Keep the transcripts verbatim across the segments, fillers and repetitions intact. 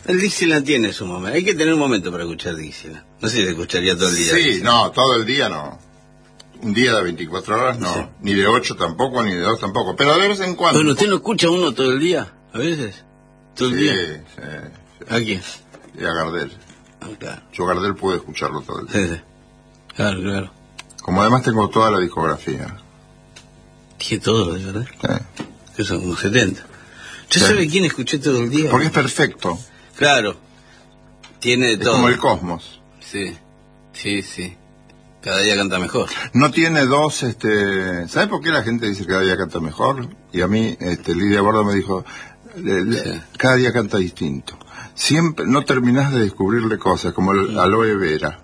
El Dixieland tiene su momento. Hay que tener un momento para escuchar Dixieland. No sé si se escucharía todo el día. Sí, no, todo el día no. Un día de veinticuatro horas no. Sí. Ni de ocho tampoco, ni de dos tampoco. Pero de vez en cuando. Bueno, ¿usted no escucha uno todo el día? ¿A veces? ¿Todo el sí, día? Sí, sí. ¿A quién? Y a Gardel. Ah, claro. Yo Gardel pude escucharlo todo el día. Sí, sí. Claro, claro. Como además tengo toda la discografía. Dije todo, ¿de verdad? Sí. Que son como setenta. ¿Yo sí. sabe quién escuché todo el día? Porque es perfecto. Claro. Tiene de es todo. Como el cosmos. Sí, sí, sí. Cada día canta mejor. No tiene dos, este... ¿Sabe por qué la gente dice que cada día canta mejor? Y a mí, este, Lidia Borda me dijo, le, le, sí. cada día canta distinto. Siempre, no terminás de descubrirle cosas, como el sí. aloe vera.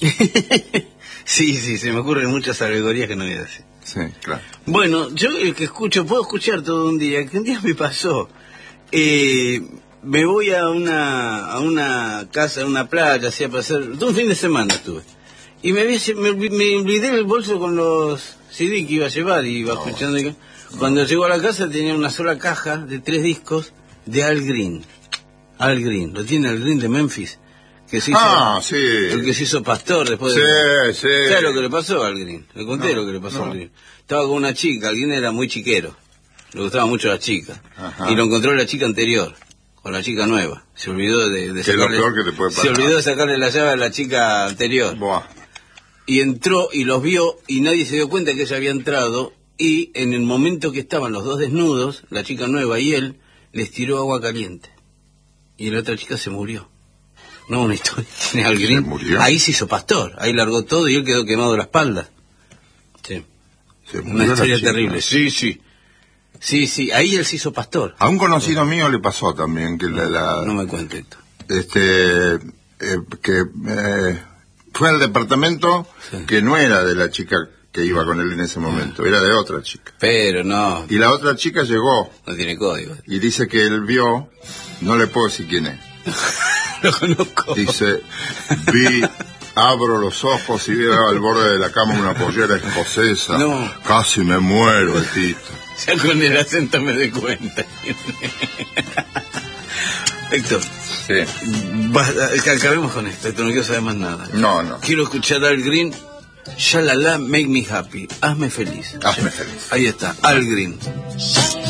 Sí, sí, se me ocurren muchas alegorías que no voy a decir. Sí, claro. Bueno, yo el que escucho, puedo escuchar todo un día. Que un día me pasó, eh, me voy a una a una casa, a una playa, así a pasar, todo un fin de semana estuve. Y me, había, me, me olvidé el bolso con los C D que iba a llevar y iba no, escuchando. No. Cuando llegó a la casa tenía una sola caja de tres discos de Al Green. Al Green, lo tiene Al Green de Memphis. Que se hizo, ah, sí. El que se hizo pastor después sí, de... Sí, sí. ¿Sabes lo que le pasó a Al Green? Le conté no, lo que le pasó no. a Al Green. Estaba con una chica, Al Green era muy chiquero. Le gustaba mucho a la chica. Ajá. Y lo encontró la chica anterior, con la chica nueva. Se olvidó de, de sacarle... Es lo peor que te puede pasar. Se olvidó de sacarle la llave a la chica anterior. Buah. Y entró y los vio y nadie se dio cuenta que ella había entrado. Y en el momento que estaban los dos desnudos, la chica nueva y él, les tiró agua caliente. Y la otra chica se murió. No, una historia. Al Green. ¿Se murió? Ahí se hizo pastor. Ahí largó todo y él quedó quemado de la espalda. Sí. Se murió una historia chica. terrible. Sí, sí. Sí, sí. Ahí él se hizo pastor. A un conocido mío le pasó también. que la, la No me cuente esto. Este... Eh, que... Eh, fue al departamento sí. que no era de la chica que iba con él en ese momento, era de otra chica. Pero no. Y la otra chica llegó. No tiene código. Y dice que él vio, no le puedo decir quién es. Lo conozco. Dice, vi, abro los ojos y veo al borde de la cama una pollera escocesa. No. Casi me muero, el Tito. Ya con el acento me doy cuenta. Héctor. Sí. Acabemos con esto, esto no quiero saber más nada. No, no. Quiero escuchar a Al Green, Shalala, make me happy. Hazme feliz. Hazme feliz. Ahí está, Al Green.